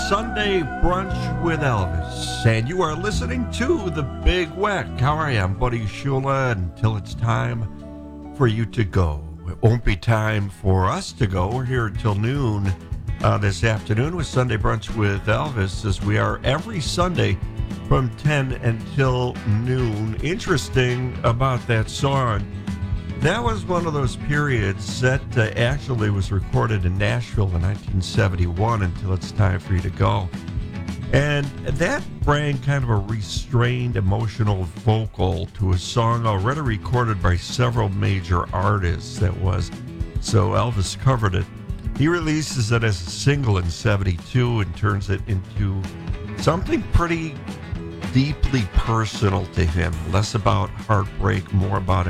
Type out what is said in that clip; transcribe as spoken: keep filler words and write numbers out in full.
Sunday Brunch with Elvis, and you are listening to The Big Weck. How are you? I'm Buddy Shula, until it's time for you to go. It won't be time for us to go. We're here until noon uh, this afternoon with Sunday Brunch with Elvis, as we are every Sunday from ten until noon. Interesting about that song, that was one of those periods that uh, actually was recorded in Nashville in nineteen seventy-one, Until It's Time for You to Go. And that brought kind of a restrained, emotional vocal to a song already recorded by several major artists that was. So Elvis covered it. He releases it as a single in seventy-two and turns it into something pretty deeply personal to him. Less about heartbreak, more about